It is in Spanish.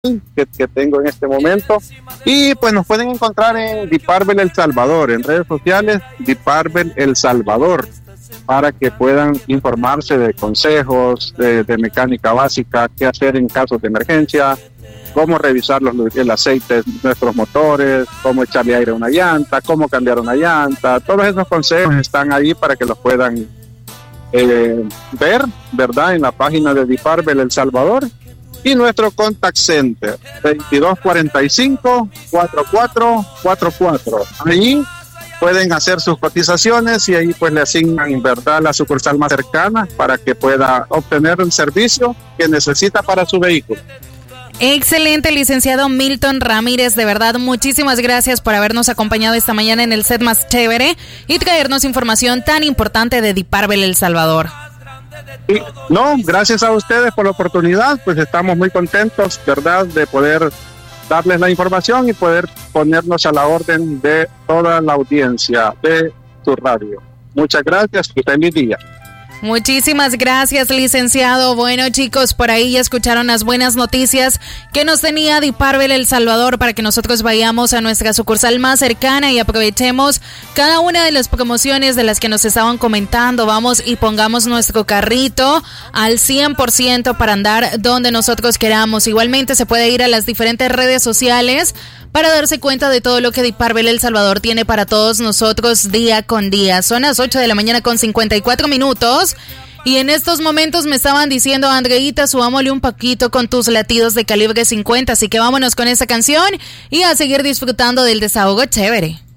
que tengo en este momento. Y pues nos pueden encontrar en Diparbel El Salvador, en redes sociales, Diparbel El Salvador, para que puedan informarse de consejos, de mecánica básica, qué hacer en casos de emergencia, cómo revisar el aceite de nuestros motores, cómo echarle aire a una llanta, cómo cambiar una llanta. Todos esos consejos están ahí para que los puedan ver, ¿verdad? En la página de Diparbel El Salvador. Y nuestro contact center, 2245-4444. Ahí pueden hacer sus cotizaciones y ahí pues le asignan, ¿verdad?, la sucursal más cercana para que pueda obtener el servicio que necesita para su vehículo. Excelente, licenciado Milton Ramírez, de verdad, muchísimas gracias por habernos acompañado esta mañana en el set más chévere y traernos información tan importante de Diparbel El Salvador. No, gracias a ustedes por la oportunidad, pues estamos muy contentos, ¿verdad?, de poder darles la información y poder ponernos a la orden de toda la audiencia de tu radio. Muchas gracias y feliz día. Muchísimas gracias, licenciado. Bueno, chicos, por ahí ya escucharon las buenas noticias que nos tenía Diparbel El Salvador para que nosotros vayamos a nuestra sucursal más cercana y aprovechemos cada una de las promociones de las que nos estaban comentando. Vamos y pongamos nuestro carrito al 100% para andar donde nosotros queramos. Igualmente se puede ir a las diferentes redes sociales para darse cuenta de todo lo que Diparbel El Salvador tiene para todos nosotros día con día. Son las 8 de la mañana con 54 minutos. Y en estos momentos me estaban diciendo, Andreita, subámosle un poquito con tus latidos de calibre 50. Así que vámonos con esta canción y a seguir disfrutando del desahogo chévere.